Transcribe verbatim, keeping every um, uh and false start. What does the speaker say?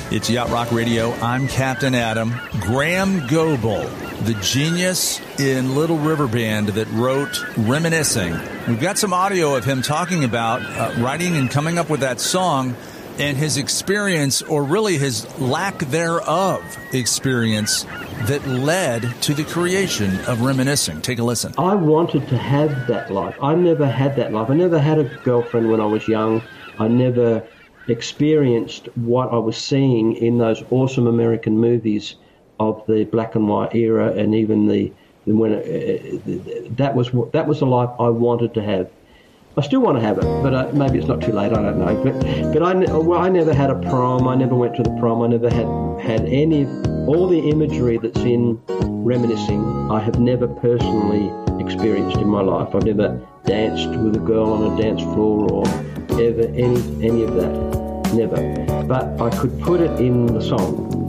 It's Yacht Rock Radio. I'm Captain Adam. Graham Goebel, the genius in Little River Band that wrote Reminiscing. We've got some audio of him talking about uh, writing and coming up with that song and his experience, or really his lack thereof experience, that led to the creation of Reminiscing. Take a listen. I wanted to have that life. I never had that life. I never had a girlfriend when I was young. I never experienced what I was seeing in those awesome American movies of the black and white era, and even the when it, that was that was the life I wanted to have. I still want to have it, but uh, maybe it's not too late. I don't know. But but I well, I never had a prom. I never went to the prom. I never had had any all the imagery that's in Reminiscing. I have never personally experienced in my life. I've never danced with a girl on a dance floor or ever any any of that. Never. But I could put it in the song.